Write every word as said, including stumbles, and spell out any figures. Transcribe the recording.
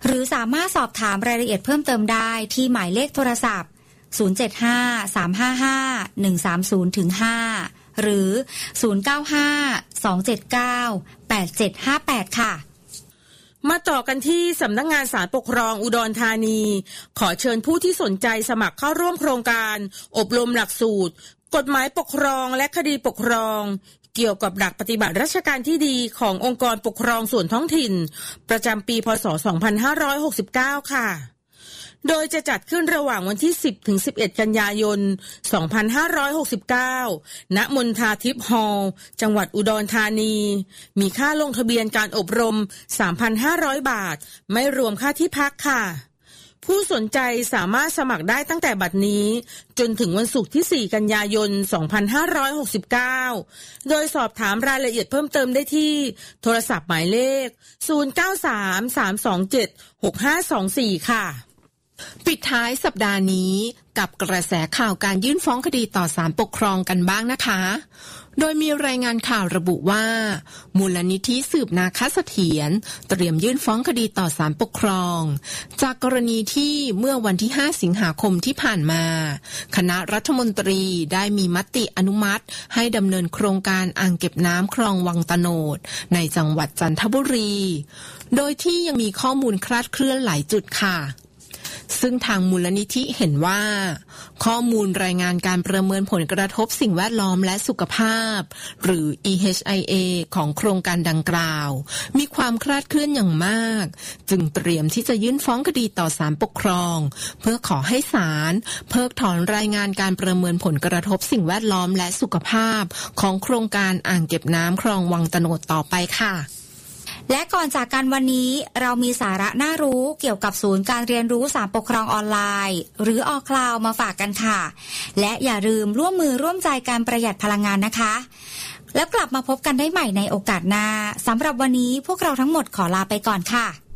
หรือสามารถสอบถามรายละเอียดเพิ่มเติมได้ที่หมายเลขโทรศัพท์ศูนย์ เจ็ด ห้า สาม ห้า ห้า หนึ่ง สาม ศูนย์ ห้า หรือศูนย์ เก้า ห้า สอง เจ็ด เก้า แปด เจ็ด ห้า แปดค่ะมาต่อกันที่สำนักงานศาลปกครองอุดรธานีขอเชิญผู้ที่สนใจสมัครเข้าร่วมโครงการอบรมหลักสูตรกฎหมายปกครองและคดีปกครองเกี่ยวกับหลักปฏิบัติราชการที่ดีขององค์กรปกครองส่วนท้องถิ่นประจำปีพ.ศ. สองพันห้าร้อยหกสิบเก้าค่ะโดยจะจัดขึ้นระหว่างวันที่สิบถึงสิบเอ็ดกันยายนสองพันห้าร้อยหกสิบเก้าณมณฑาทิพย์ฮอลล์จังหวัดอุดรธานีมีค่าลงทะเบียนการอบรม สามพันห้าร้อย บาทไม่รวมค่าที่พักค่ะผู้สนใจสามารถสมัครได้ตั้งแต่บัดนี้จนถึงวันศุกร์ที่สี่กันยายนสองพันห้าร้อยหกสิบเก้าโดยสอบถามรายละเอียดเพิ่มเติมได้ที่โทรศัพท์หมายเลขศูนย์ เก้า สาม สาม สอง เจ็ด หก ห้า สอง สี่ค่ะปิดท้ายสัปดาห์นี้กับกระแสข่าวการยื่นฟ้องคดีต่อศาลปกครองกันบ้างนะคะโดยมีรายงานข่าวระบุว่ามูลนิธิสืบนาคเสถียรเตรียมยื่นฟ้องคดีต่อศาลปกครองจากกรณีที่เมื่อวันที่ห้าสิงหาคมที่ผ่านมาคณะรัฐมนตรีได้มีมติอนุมัติให้ดำเนินโครงการอ่างเก็บน้ำคลองวังตะโนดในจังหวัดจันทบุรีโดยที่ยังมีข้อมูลคลาดเคลื่อนหลายจุดค่ะซึ่งทางมูลนิธิเห็นว่าข้อมูลรายงานการประเมินผลกระทบสิ่งแวดล้อมและสุขภาพหรือ อี เอช ไอ เอ ของโครงการดังกล่าวมีความคลาดเคลื่อนอย่างมากจึงเตรียมที่จะยื่นฟ้องคดีต่อศาลปกครองเพื่อขอให้ศาลเพิกถอนรายงานการประเมินผลกระทบสิ่งแวดล้อมและสุขภาพของโครงการอ่างเก็บน้ำคลองวังตะโนดต่อไปค่ะและก่อนจากกันวันนี้เรามีสาระน่ารู้เกี่ยวกับศูนย์การเรียนรู้ศาลปกครองออนไลน์หรือออคลาวมาฝากกันค่ะและอย่าลืมร่วมมือร่วมใจการประหยัดพลังงานนะคะแล้วกลับมาพบกันได้ใหม่ในโอกาสหน้าสำหรับวันนี้พวกเราทั้งหมดขอลาไปก่อนค่ะ